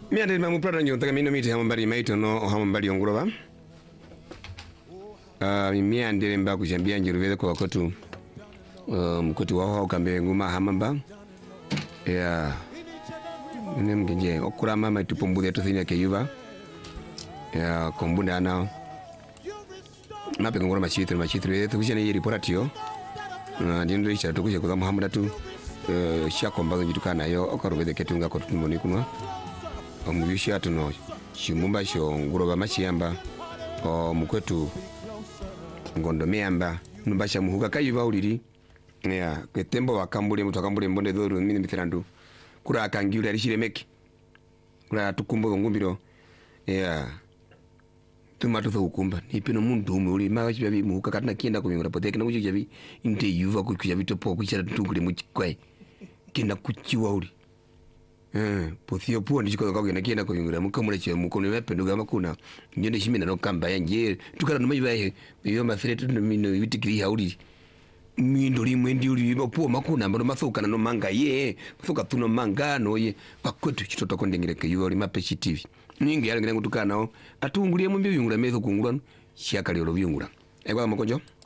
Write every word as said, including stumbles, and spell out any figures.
Mi ande mamu prada nyo taka mino miti hamambari maito no hamambari yonguroba. Uh, mi ande mba kushambia njiruvele kwa kotu. Um, kotu waho kambe nguma hamamba. Ya. Nene mgenje okura mama tupombude to thinya ke yuva. Ya kombunda ana. Mape ngora machitri machitri tukushane yiri poratio. Uh, ndindo icha tukushe kwa Muhammad tu. Uh, shakomba njitukana yo okarubede ketunga kotu mboni kunwa. Omubisha tuno shimumba sho nguroba machiyamba o mukwetu ngondo miamba numbasha muhuka kayuba uliri ya ketembo wakambule mtu akambule mbonde dhoru mini mitirandu kura akangiura rishiremeki kura tukumbo ngumbiro ya tumatu ukumba nipino mundu ume uli mawa chibabi muhuka katina kienda kumingura poteke na kuchi chibabi inte yuva kuchibabi topo kuchara tutungule mchikwae kienda kuchiwa uli Eh, pothio puo ndishiko kwa kugenda kienda kuyungura mukamule che mukono mependuga makuna ngende shimina no kamba yanje tukara no mayibaye yo mafretu no mino yitikiri hauri mindo limwe ndi uli puo makuna mbona mathuka no manga ye mathuka tuno manga no ye pakwetu chitoto kondengireke yo limapechi T V ningi yalengera kutukana nao atungulie mu mbiyungura metho kungura shaka lyo byungura ekwa makonjo